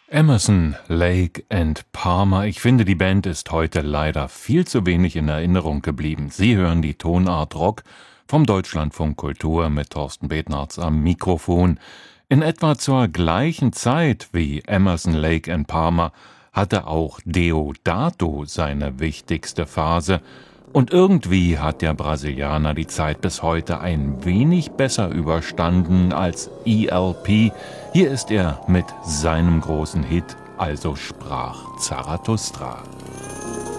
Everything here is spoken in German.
Emerson, Lake and Palmer. Ich finde, die Band ist heute leider viel zu wenig in Erinnerung geblieben. Sie hören die Tonart Rock vom Deutschlandfunk Kultur mit Thorsten Betnarz am Mikrofon. In etwa zur gleichen Zeit wie Emerson, Lake and Palmer hatte auch Deodato seine wichtigste Phase. Und irgendwie hat der Brasilianer die Zeit bis heute ein wenig besser überstanden als ELP. Hier ist er mit seinem großen Hit, also sprach Zarathustra.